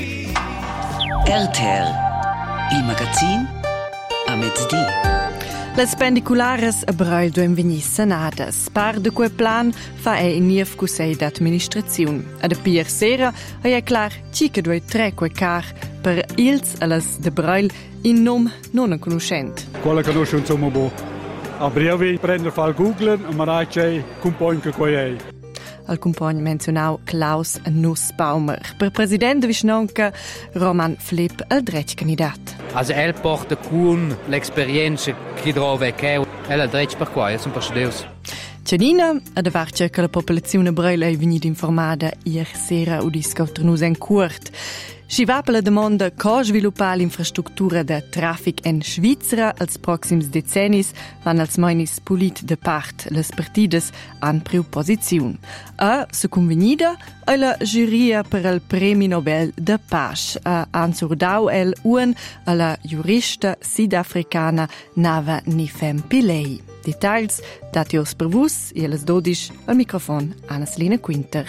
RTR, il magazin a mezzodì. Les pendiculares a Breil duem vegnir senadas. Par de quel plan fa in niev Cussei d'administraziun. A de pier sera è clar che due tre quei car per ils alas de Breil in nom non conoscent. Quella conosce insomma bo. A brevi prender fal googlen e marai compagn che quei è. Al compagno menzionau Klaus Nussbaumer. Per president de Vischnonca Roman Flipp al dretg candidat. Also el porta con l'esperienza che trova che el al dretg per qua, sono passadeus. Cianina, ad avarcia che la popolazione Breil è venuta informada ier sera udis cautrnus en curt. Si va per la domanda co sviluppare l'infrastruttura de traffic in Svizzera als proxims decennis van als mainis polit de part les partides an priu posiziun. A se convenida è la giuria per il Premi Nobel de Pace. Han surdau el un a la jurista sudafricana Nava Nifem Pillay. Details datios per vus e les 12 al microfon Anna Selina Quinter.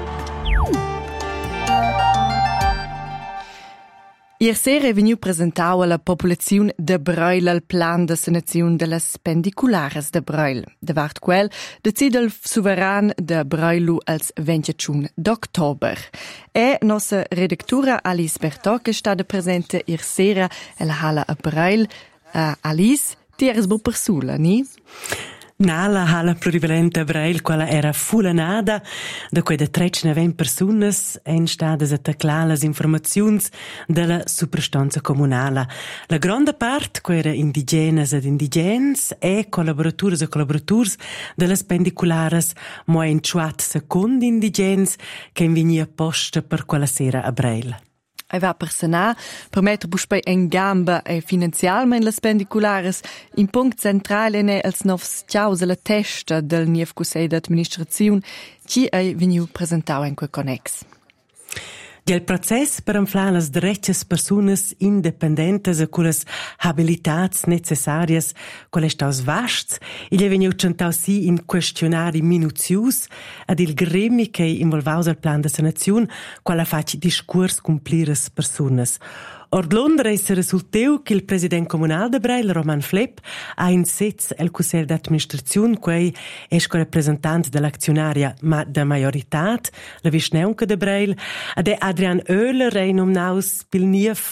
Ier sera è veniu presentau alla popolazione de Breil al plan de sanazione de las pendiculares de Breil. Davart quel decide il soveran de Breilu als 21 d'october. E nostra redactura Alice Bertò che sta presente ier sera alla hala a Breil. Alice, ti eres bo persula, ni? Nala hala plurivalenta Breil, quella era fulanada, da quei de 39 personas en stadas a taclar las informaziuns della superstanza comunala. La grande part, quei era indigenas ed indigens, e collaboratures e collaboraturs delle pendiculares, mo en chuat second indigens, che venia posta per quella sera a Breil. E va per senar, permetter buspei en gamba e finanzialmein las pendiculares, in punct central ene als novs tjaus la testa del niev Cussei d'administraziun, ci ei veniu presentau en quel connex. Il process per inflar las drettas persunas independentes e culas habilitats necessarias, qual est aus vasts, il è veniu centau si in questionari minuzius ad il gremi che involvaus al plan de sanaziun, qual faci discurs cumpliras persunas. Or Londra è risulteu che il president comunal de Breil, Roman Flipp, ha in sez el Cussel d'administraziun, quei esco representant dell'aczionaria da majoritat, la Vischneunca de Breil, ed è Adrian Oehler, è nominaus pil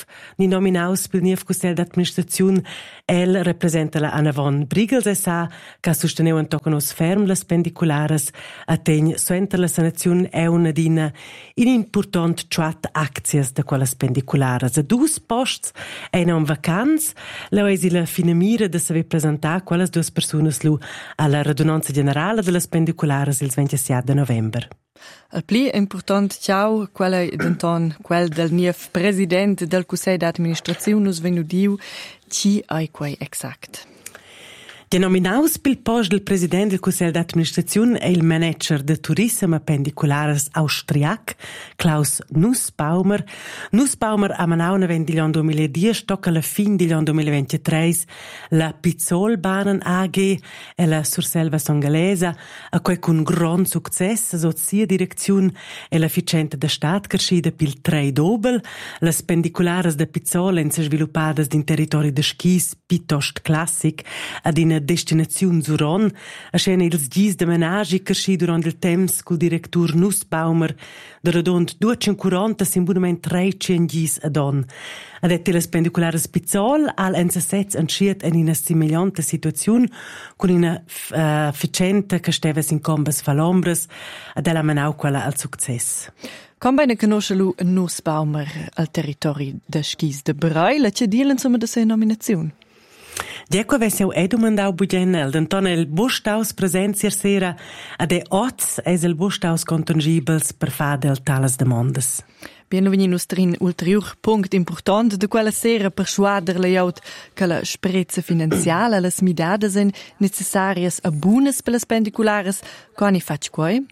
niev Cussel d'administraziun, el representa la Anna von Brigels S.A., che sosteneu un toconos ferm las pendiculares, a tegn suenter la sanaziun è una dina in important chuat aczias de quelles pendiculares. A dus posts e non vacanz, la eisi la fina mira de saver presentar quelles duas personas lu alla radunanza generale de las pendiculares il 27 de november. Il pli important ciao quella denton quel del niev president del Cussei d'administraziun nus venudiu ci ai quei exact. Denominaus pil post del president del Cussel d'administraziun è il manager de turisme pendiculares austriac, Klaus Nussbaumer. Nussbaumer ha manau na vendilion 2010, tocca la fin dilion 2023, la Pizzolbahnen AG e la Surselva Songalesa, a quei con gran success, so sia direziun e la ficenta de stat carsida pil 3 dobel, las pendiculares de Pizzol en se sviluppadas din territori de skis pitost classic, ad in destinaziun Suron, a scena ils gis de menagi carsci durant il temps col directur Nussbaumer, de redond 240 simbunament 300 gis ad on. Ad etti las pendiculares Pizzol al NC7 anschiet en ina similiante situaziun con ina ficenta che steves in combas falombres ad ella menau quella al success. Com bene conosce lu Nussbaumer al territori de skis de Breil, e ce dielen insomma de sei nominaziun? Ecco avesse eu domandau bugenel, d'anton el bustaus presents ier sera, ad oz es el bustaus contangibels per fa del talas demandas. Bien veni nostrin ulterior punct important de quella sera per schuader leiaut che la sprezza finanziala, las midades en necessarias a bunes per las pendiculares, quani fac quai?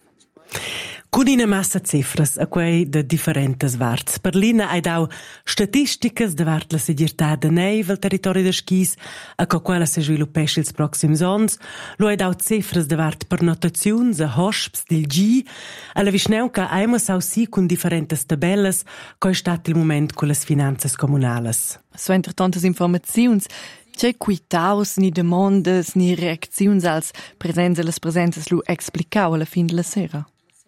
Con una massa cifras a quei de differentes varts. Berlina ha dau statisticas davart la segirtà de neiv al territori de skis a quella se sviluppesce ils proxims ons. Lo ha dau cifras davart pernotaziuns a hosps dil G. Alla visneuca aimas au si con differentes tabellas co è stat il moment con las finanzas comunales. So entre tantas informaziuns, c'è quitaus ni demandas ni reacziuns als presenzas lu explicau alla fin de la sera.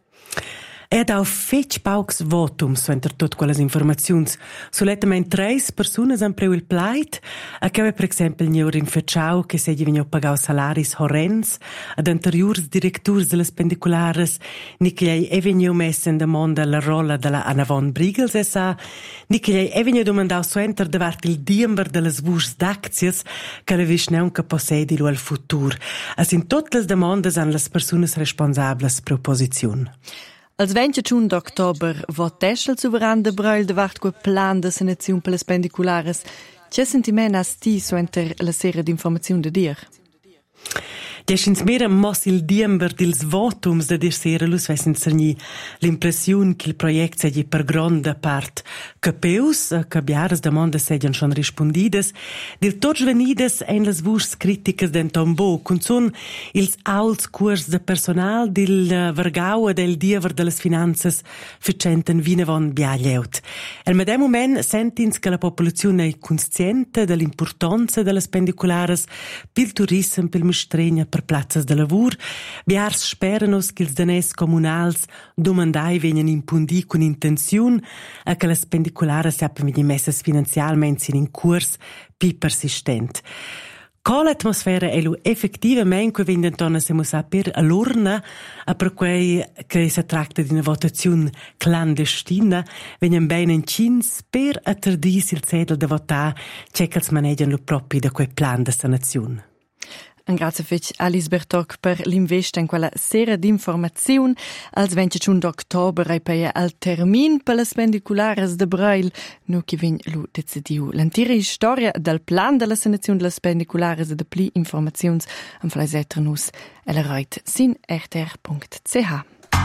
Ha fetg paucs votums suenter tot quellas informaziuns. Solettament 3 personas han preu il plait, a che per exempel niur infetschau che segli venio pagau salaris horrens, ad anteriors directurs de las pendiculares, ni che lei venio messa in demanda la rolla della Anavon Brigels S.A., ni che lei venio domandau suenter davart il diember de las vuschs d'aczias che le visneunca possedi lo al futur. As in tot las demandas han las personas responsables pro posiziun. Als 21 d'october votesce il soveran de Breil davart quel plan de sanaziun per les pendiculares. C'è sentiment has ti suenter la sera d'informaziun de dir? Deschins mera mos il diember dils votums de dir sera lus vessin cerni l'impressiun che il project seggi per gronda part capeus, che biaras demandas seggian schon rispondidas, dir tots venidas en las vuschs criticas den tombo, cun son ils auls curs de personal dil vergau e del diever de las finanzas facenten vinavon biaglieut. El medem moment sentins che la popolazione è consciente dell'importanza de las pendiculares pil turism, pil mestregna, per plazzas de lavur, biars speranos che ils danès comunals domandai venien impundi con intenziun a che las pendiculares sappen venir messas finanzialment in curs pi persistent. Co l'atmosfera è lo effettivamente che vindentona se mo saper all'urna a per quei che si tratta di una votazione clandestina venien ben in cins per attardis il sedel de votar c'è che els manegian lo propri da quei plan de sanazione. Grazie fec Alice Bertoc per l'invest in quella sera d'informazione. Als 21 d'october è poi al termin per le pendiculares de Breil, no che vin lo decidiu. L'antira storia del plan della sanazione delle pendiculares e de pli informazions am fleiseternus e la reit sin rtr.ch.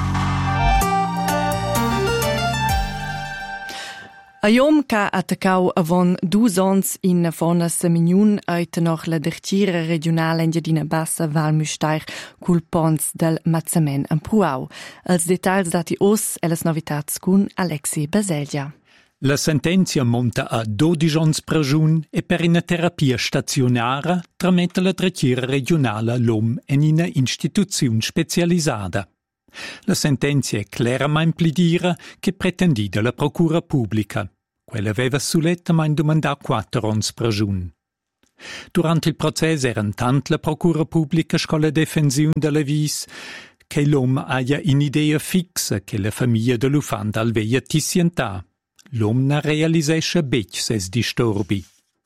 A iom ca attacau avon 2 ans in Fona Semignon ait noch la dertira regionale Engiadina Bassa Val Müstair cul pons del Mazzamen en Pruau. Els detalls dati os e las novitats cun Alexi Baselgia. La sentenza monta a 12 ans prajun e per una terapia stazionara tramette la dertira regionale l'om en una instituzione specializzata. La sentenza è chiaramente plidira che pretendida la procura pubblica. Quella aveva sulettamente domandato 4 ans prajun. Durante il processo era tant la procura pubblica scola difensione della vis che l'uomo aia un'idea fixa che la famiglia dell'ufanda alveia tissientà. L'uomo ne realisesce bec ses disturbi.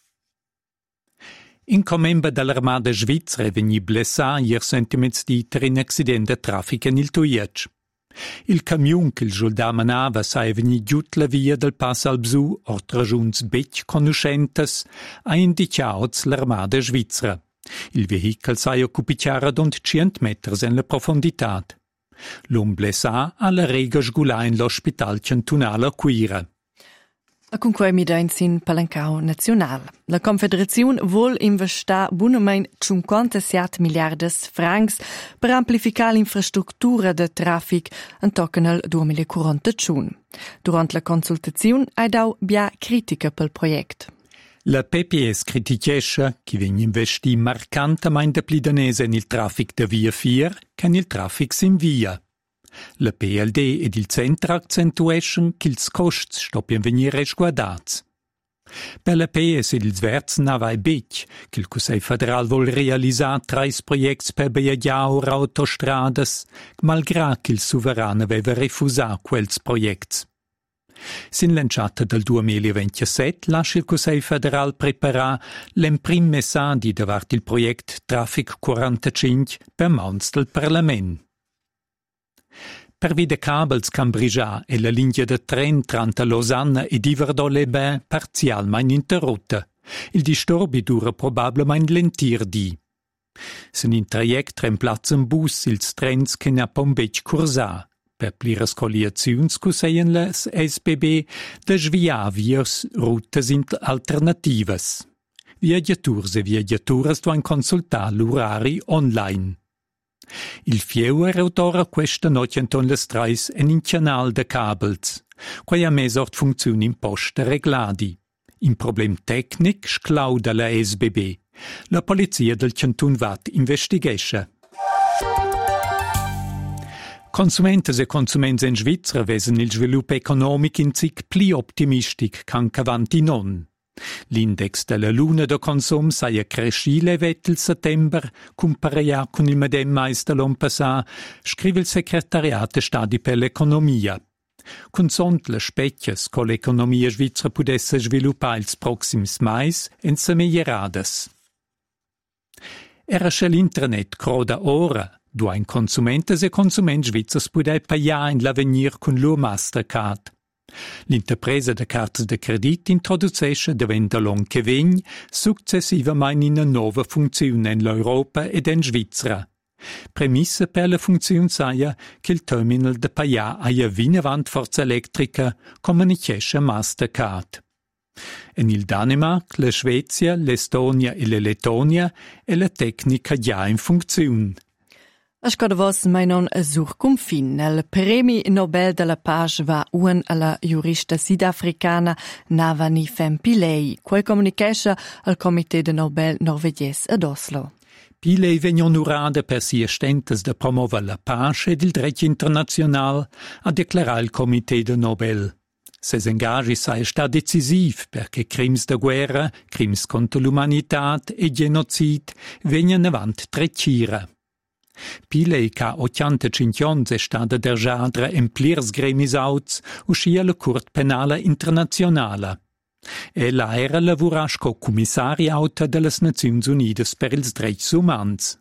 In comemba dell'armata svizzera è vegni blessà ier sentiments diter in accidente de traffic in il Tuiec. Il camion che il giuldà manava sai vegni giut la via del pass al Bsu, ortra giuns bec conoscentes, ha indicaut l'armata svizzera. Il vehicle sai occupiciara d'ont 100 meters en la profondità. L'uomo blessà ha la rega sgulà in l'ospital cantonale a Quira. A con quei midain sin palancau nazional. La Confederazione vuol investare bunamein 57 miliardas francs per amplificare l'infrastruttura de traffic en tochen al 2041. Durant la consultazione hai dau bia critica pel project. La PPS criticesce che viene investi marcantemente pli danese in il traffic de via 4 che in il traffic sin via. La PLD ed il centro accentueschen che ils costs stoppien venire sguardats. Per la PS ed ils verts navai bec che il Consiglio federal vuol realizzare 3 proiects per Beiagiaur autostrades, malgrà che il sovrano aveva refusato quels proiects. Sin l'enciata del 2027 lascia il Consiglio federal preparare l'emprim messaggi davart il proiect Traffic 45 per mans del Parlament. Per vide cabels Cambrigià e la linea de tren tra Lausanne e Yverdon-les-Bains parzialmente interrotta. Il disturbi dura probabilmente lentir di. Se in traject reemplazzan bus ils trens che ne ha pombec cursà. per pliras coaliziuns cusseien las SBB da sviar vias rutas alternativas. Viaggiaturs e viaggiaturas duan consultar l'orari online. Il fieuer autora questa noche enton les trais en in canal de cabels, quai ha mesort funziun in posta regladi. In problem tecnic sclauda la SBB. La polizia del Cantun Vat investigescha. Consumentes e consuments in Svizra vesen il svilup economic in zic pli optimistic can cavanti non. L'index della luna de consum saia cresci levet il settember, compareia con il medem mais de l'on passà, scrive il secretariat de Stadi per l'economia. Consont le specchias co l'economia svizra pudesse sviluppar ils proxims mais en se migliorades. Era sche l'internet croda ora, duain consumentes e consuments svizzers pudei pagar in l'avenir con lur Mastercard. L'interpresa de cartas de credit introducesce davent da long che vegn successivamain in una nova funzione in l'Europa ed in Svizra. Premissa per la funzione saia che il terminal de pagar aia vinavant forza elettrica comunicesce Mastercard. En il Danemark, la Svezia, l'Estonia e la Lettonia è la tecnica già in funzione. Ascoda vos mai non a sur confin. Il Premi Nobel della Pace va un alla jurista sudafricana Navani Pillay, quel comunicesce al Comité de Nobel norvegies ad Oslo. Pillay vegn onorada per sia stentes de promover la pace ed il dretto internazional, ha declarat il Comité de Nobel. Ses engagi sai sta decisiv perché crims de guerra, crims contro l'umanitat e genocid vegnan avant trecira. Pillay ca 85 ans è stata dergiadra en plirs gremis auts uscia la Curt Penala Internazionala. Ella era lavorasch co commissari auta de las Naziuns Unidas per ils Drets Umans.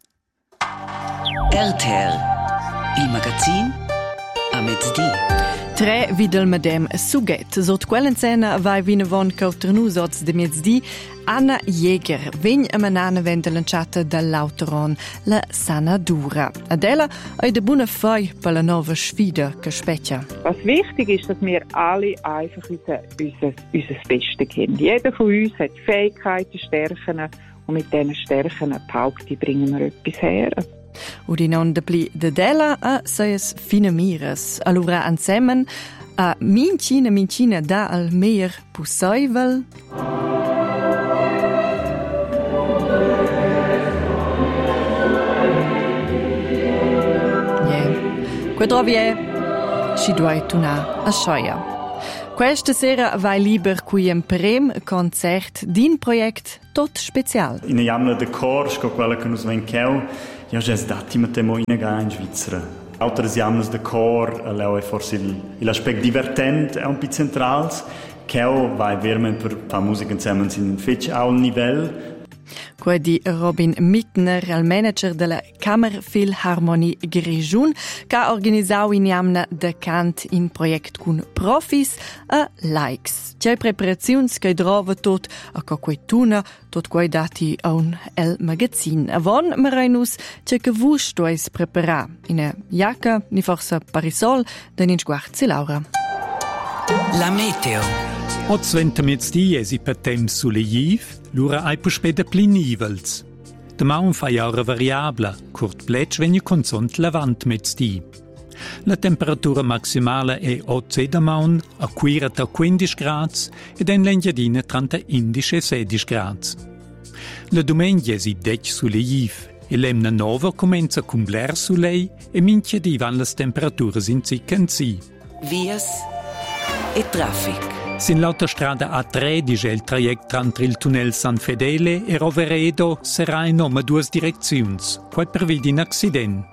RTR, il magazin a mezzdi. Tre videl medem suget. Sot quellen cena vai vinavon cautrnus oz de mezzdi Anna Jäger, vegn a manana vende lanciata dall'autoron, la Sanadura. Adela è de buona fei per la nova sfida che specchia. Was wichtig ist, dass wir alle einfach unser Beste kennen. Jeder von uns hat Fähigkeiten, Stärken und mit diesen Stärken behaupte ich, bringen wir etwas her. Und non de pli de Dela a seies fine mires. Allora ansemmen a mincina da al meier possibel. Qua trovi si duai tuna a schoia. Questa sera vai liber qui un prem concert din project tot special. In jamna de cor, sco quella che nus ven cheu, ja jes dati matemo inaga in Svizzera. Autres jamnas de cor, leo è forse l'aspect divertent è un po' centrals. Cheu vai vermen per fa musica insieme in fetch a un livello. Qua di Robin Mittner, il manager della Kammerphilharmonie Grigiun, che ha organizzato in jamna de cant in project con profis a likes. C'è preparazioni che trova tot a quei tuna, tot quei dati a un el magazin. Avon marinus c'è che vus dois prepara in a jacca, ni forse parisol, da nin sguarzi Laura. La meteo. Oz venta mezzdi esi per temps suleiv, l'ura ai puspeda pli nivels. Damaun fa jaura variabla, curt pletsch vegna consont lavant mezzdi. La temperatura maximale è 8 damaun, a 15 grads ed en l'engiadina 11 16 grads. La domenica esi dec suleiv e l'emna nova comenza con bler sulei e minchia di van las temperaturas in zicanzi. Vias e traffic. Sin l'autostrada A3 dice il traject tra il tunnel San Fedele e Roveredo sarà in nome due direzioni, poi prevede un accidente.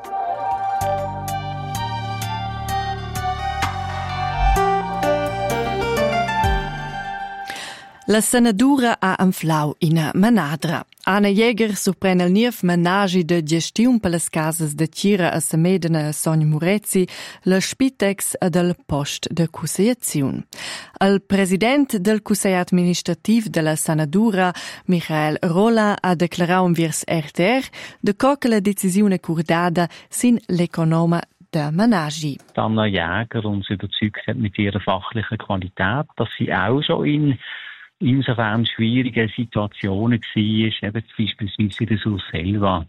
La Sanadura ha anflau in Manadra. Anna Jäger surprende il nief menagi de gestiun per las casas de Tira a Samedena Sonja Murezzi, la Spitex e del post de Cusseiaziun. Il president del Cussei administrativ de la Sanadura, Michael Rolla, ha declarato virs RTR de co che la decisione curdada sin l'economa der Menagi. Anna Jäger uns überzeugt hat mit ihrer fachlichen Qualität, dass sie auch schon insofern schwierige Situationen war, eben beispielsweise in der Surselva,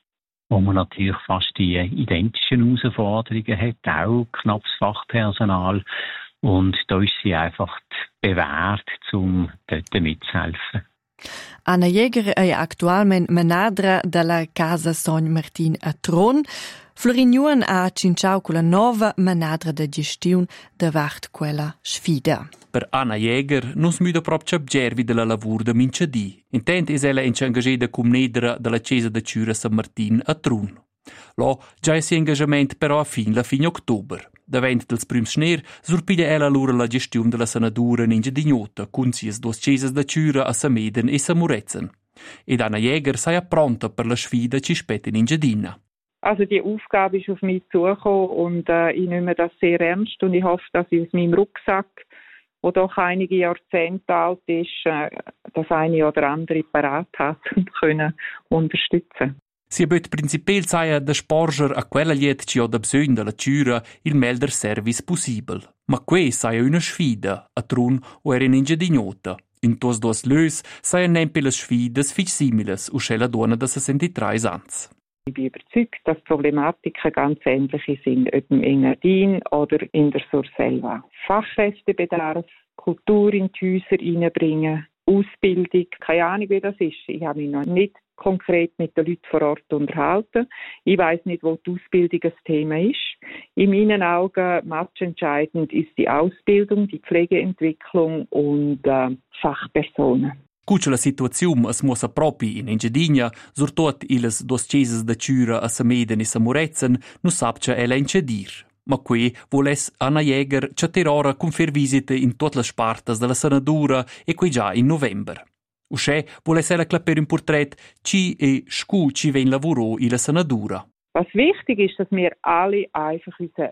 wo man natürlich fast die identischen Herausforderungen hat, auch knappes Fachpersonal. Und da ist sie einfach bewährt, um dort mitzuhelfen. Anna Jäger è attualmente menadra della Casa Son Martin a Tron. Florin Juan ha cinciau con la nova menadra de gestione davart quella sfida. Per Anna Jäger non smuda proprio observi della lavoro da minciadì. Intent es ella engagata come nedra della Chiesa de Ciura San Martin a Trun. Lo già è si engagement però a fine ottobre. Davent dels prims schner surpiglia ella lura la gestione della sanadura in Ingedignota, con sies dos Chiesas de Ciura a Sameden e Samurezen. Ed Anna Jäger sei pronta per la sfida ci spetta in Ingedina. Also die Aufgabe ist auf mich zugekommen und ich nehme das sehr ernst und ich hoffe, dass ich aus meinem Rucksack, der doch einige Jahrzehnte alt ist, das eine oder andere parat hat und können unterstützen. Si abbiut principal saia da sporger a quella liet ci ho da bisogn della Ciura il melder service possibel. Ma que saia una sfida, a Trun o era in Ingedignota. In tos dos lös saia nempe las sfidas fich similes usce la donna da 63 ans. Ich bin überzeugt, dass Problematiken ganz ähnliche sind, ob im Engadin oder in der Surselva. Fachkräftebedarf, Kultur in die Häuser reinbringen, Ausbildung, keine Ahnung, wie das ist. Ich habe mich noch nicht konkret mit den Leuten vor Ort unterhalten. Ich weiss nicht, wo die Ausbildung ein Thema ist. In meinen Augen matchentscheidend ist die Ausbildung, die Pflegeentwicklung und Fachpersonen. Cuccia la situazione es muossa propi in Engiadina, surtot iles dos Chiesas de Ciura a Sameden e Samurezen, nu sapcia ella incedir. Ma qui voles Anna Jäger chaterora con fer visite in tutte le spartas della sanadura e qui già in november. Usce voles ella clapper un portret ci e scu ci ven lavoro in la sanadura. Was wichtig ist, dass wir alle einfach unser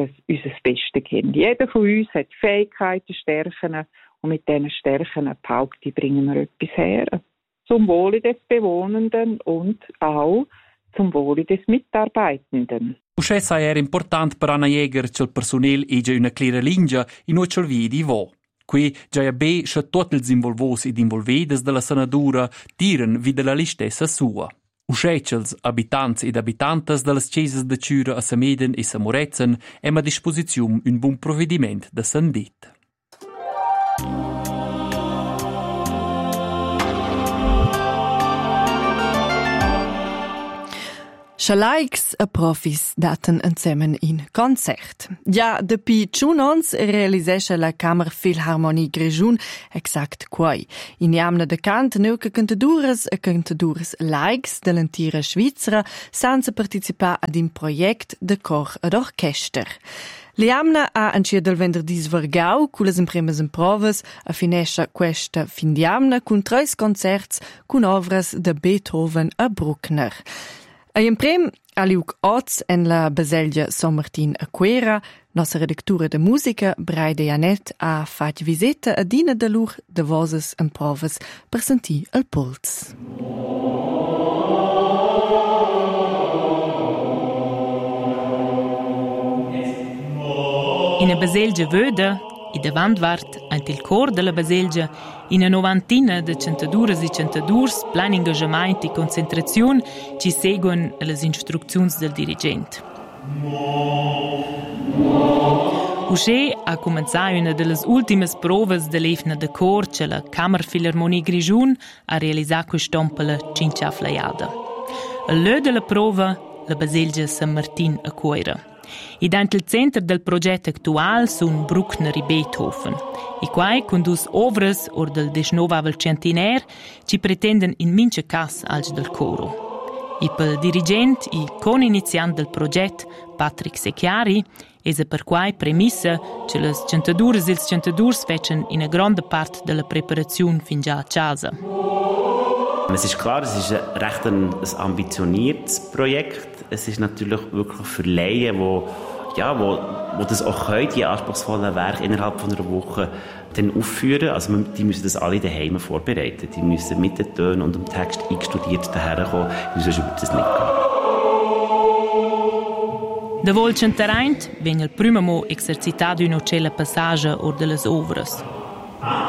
Bestes kennen. Jeder von uns hat Fähigkeiten, Stärken und mit diesen Stärken behaupte ich, bringen wir etwas her. Zum Wohle des Bewohnenden und auch zum Wohle des Mitarbeitenden. Usce sai era important per Anna Jäger che il personal ege una clara linea in o cel vedi vo. Qui già è be che tutti els involvos ed involvedes della sanadura tiren vi della listessa sua. Usce els abitanti ed abitantes delle Chiesas de Ciura a Sameden e Samurezen è a disposizione un buon provvedimento da sandit. Schalaix a profis daten ensemmen in concert. Ja, depi Tschunons realisesce la Kammerphilharmonie Grischun exakt quai. In jamna de cant neuke cantadures e cantadures laics de l'entira Svizzera senza participar ad un project de cor ad orchester. Liamna ha ancia del venerdì svergau, culas impremes in provas, a finescia questa fin diamna cun 3 concerts cun ovras de Beethoven a Bruckner. A imprem a Luc Oz en la Baselgia San Martin a Quera, nostra redactura de musica, Braide Janet, ha fatto visita a dina de lur de voses en provas per sentir il puls. In a Baselgia vöda, i davant vart, ant il cor della Baselgia, in a novantina de centadures e centadurs, plan engagement e concentrazione, ci seguono le instruzioni del dirigente. Usce ha cominciato una delle ultime prove dell'efna de cor che la Kammerphilharmonie Grischun ha realizzato quest'ompela cincia flaiada. Al lö della prova, la Baselgia San Martin a Quera. Ed ant il centro del progetto attuale sono Bruckner e Beethoven. I quai condus ovras or del 19 centenaire ci pretendono in mince cas als del coro. I pel dirigente e con-iniziant del progetto, Patrick Secchiari, esa per quai premissa che le centadures e els centadurs fecen in a grande parte della preparazione fin già a casa. Es ist klar, es ist recht ein ambitioniertes Projekt. Es ist natürlich wirklich für Laien, wo das auch können, die anspruchsvollen Werke innerhalb von einer Woche dann aufführen. Also die müssen das alle daheim vorbereiten. Die müssen mit den Tönen und dem Text eingestudiert daherkommen, sonst würde das nicht gehen. Da Volchen terrain vegn il primo mo exercitat d'una uccella passaggia or de las ovras.